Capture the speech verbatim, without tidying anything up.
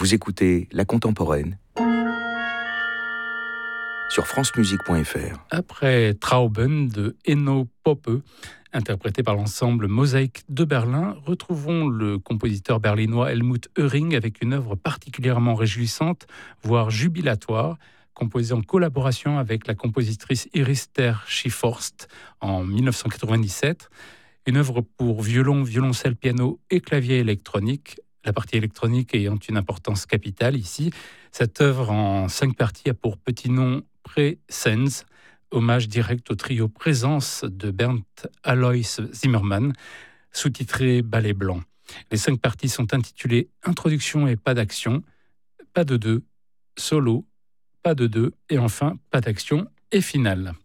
Vous écoutez La Contemporaine sur francemusique point f r. Après Trauben de Enno Poppe, interprété par l'ensemble Mosaïque de Berlin, retrouvons le compositeur berlinois Helmut Höring avec une œuvre particulièrement réjouissante, voire jubilatoire, composée en collaboration avec la compositrice Iris Ter-Schieforst en dix-neuf cent quatre-vingt-dix-sept. Une œuvre pour violon, violoncelle, piano et clavier électronique, la partie électronique ayant une importance capitale ici. Cette œuvre en cinq parties a pour petit nom Prä-Sens, hommage direct au trio Présence de Bernd Alois Zimmermann, sous-titré Ballet blanc. Les cinq parties sont intitulées Introduction et pas d'action, pas de deux, solo, pas de deux, et enfin pas d'action et finale.